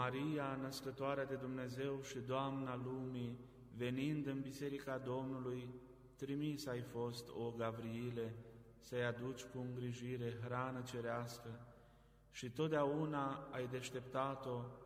Maria, născătoarea de Dumnezeu și Doamna lumii, venind în Biserica Domnului, trimis ai fost, o Gavriile, să-i aduci cu îngrijire hrană cerească și totdeauna ai deșteptat-o